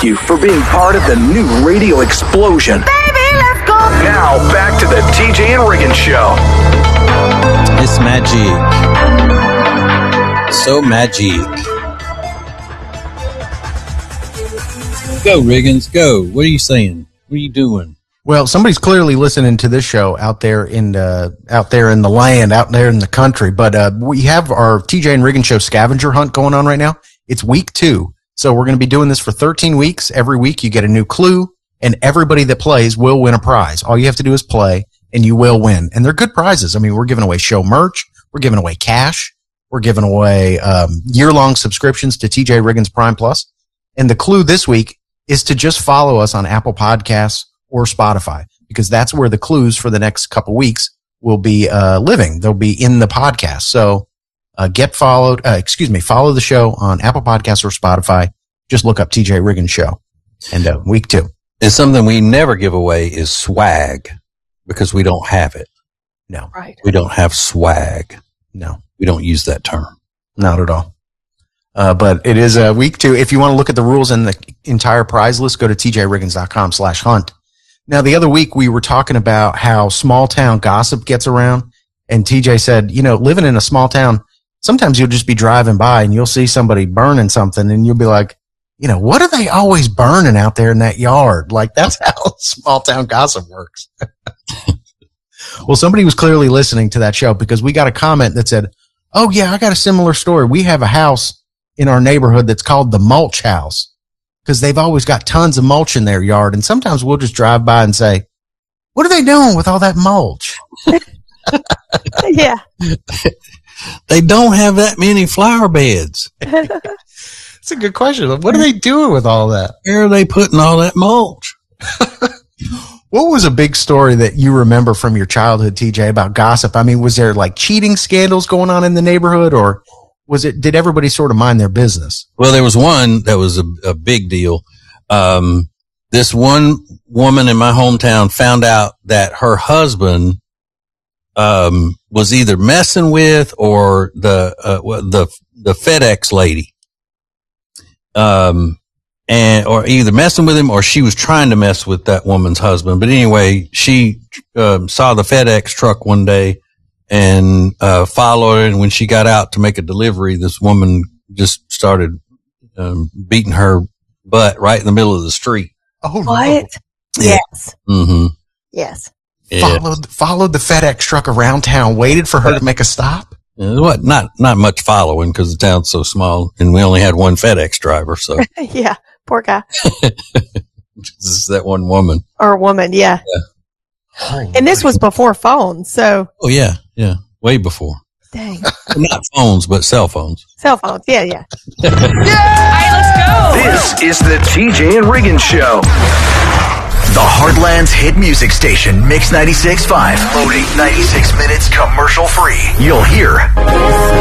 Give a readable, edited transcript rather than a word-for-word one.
thank you for being part of the new radio explosion. Baby, let's go. Now, back to the TJ and Riggins Show. It's magic. So magic. Go, Riggins, go. What are you saying? What are you doing? Well, somebody's clearly listening to this show out there in the land, out there in the country. But we have our TJ and Riggins Show scavenger hunt going on right now. It's week 2. So we're going to be doing this for 13 weeks. Every week you get a new clue, and everybody that plays will win a prize. All you have to do is play, and you will win. And they're good prizes. I mean, we're giving away show merch. We're giving away cash. We're giving away year-long subscriptions to TJ Riggins Prime Plus. And the clue this week is to just follow us on Apple Podcasts or Spotify, because that's where the clues for the next couple weeks will be living. They'll be in the podcast. So follow the show on Apple Podcasts or Spotify. Just look up TJ Riggins Show. And week 2. And something we never give away is swag, because we don't have it. No. Right. We don't have swag. No. We don't use that term. Not at all. But it is week 2. If you want to look at the rules and the entire prize list, go to tjriggins.com/hunt. Now, the other week we were talking about how small town gossip gets around, and TJ said, living in a small town, sometimes you'll just be driving by and you'll see somebody burning something, and you'll be like, what are they always burning out there in that yard? Like, that's how small town gossip works. Well, somebody was clearly listening to that show, because we got a comment that said, oh yeah, I got a similar story. We have a house in our neighborhood that's called the mulch house, because they've always got tons of mulch in their yard. And sometimes we'll just drive by and say, what are they doing with all that mulch? Yeah. They don't have that many flower beds. It's a good question. What are they doing with all that? Where are they putting all that mulch? What was a big story that you remember from your childhood, TJ, about gossip? I mean, was there like cheating scandals going on in the neighborhood, or did everybody sort of mind their business? Well, there was one that was a big deal. This one woman in my hometown found out that her husband was either messing with or the FedEx lady, or either messing with him or she was trying to mess with that woman's husband. But anyway, she saw the FedEx truck one day and followed her. And when she got out to make a delivery, this woman just started beating her butt right in the middle of the street. Oh, what? No. Yes. Mm-hmm. Yes. Yeah. Followed the FedEx truck around town, waited for her to make a stop. What? Not much following, because the town's so small, and we only had one FedEx driver. So yeah, poor guy. Just that one woman or woman, yeah. And this was before phones, so. Oh yeah, way before. Dang. Not phones, but cell phones. Cell phones, yeah. Yeah! All right, let's go. This is the TJ and Riggins Show. The Heartland's hit music station, Mix 96.5. Loading 96 minutes commercial free. You'll hear